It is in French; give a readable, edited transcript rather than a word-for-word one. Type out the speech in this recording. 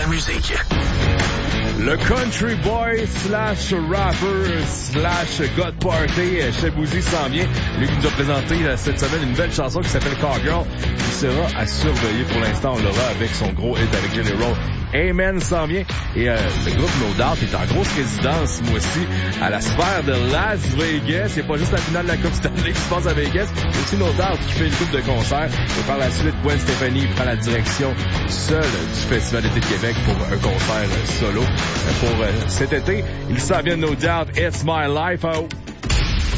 musique. Le country boy slash rapper slash God Party chez Boozy s'en vient. Lui qui nous a présenté cette semaine une belle chanson qui s'appelle Cowgirl, qui sera à surveiller pour l'instant. On l'aura avec son gros hit avec General. Amen s'en vient. Et le groupe No Doubt est en grosse résidence, ce mois-ci, à la sphère de Las Vegas. C'est pas juste la finale de la Coupe Stanley qui se passe à Vegas, mais aussi No Doubt qui fait une coupe de concerts. Et par la suite, Gwen Stefani prend la direction seule du Festival d'été de Québec pour un concert solo. Pour cet été, il s'en vient No Doubt, It's My Life.